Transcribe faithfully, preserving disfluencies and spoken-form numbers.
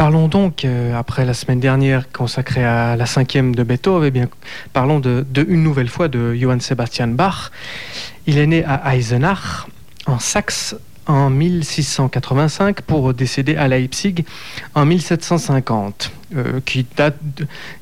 parlons donc, euh, après la semaine dernière consacrée à la cinquième de Beethoven, eh bien, parlons de, de une nouvelle fois de Johann Sebastian Bach. Il est né à Eisenach, en Saxe, en mille six cent quatre-vingt-cinq pour décéder à Leipzig en mille sept cent cinquante, euh, qui date de,